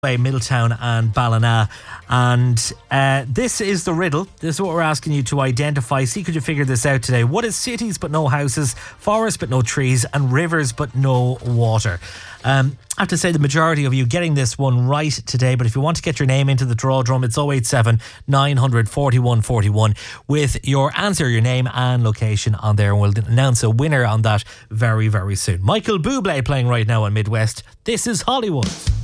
Middletown and Ballina. And this is the riddle. This is what we're asking you to identify. See, could you figure this out today? What is cities but no houses, forests but no trees, and rivers but no water? I have to say the majority of you getting this one right today, but if you want to get your name into the draw drum, it's 087 900 41 41 with your answer, your name and location on there, and we'll announce a winner on that very, very soon. Michael Bublé playing right now on Midwest. This is Hollywood.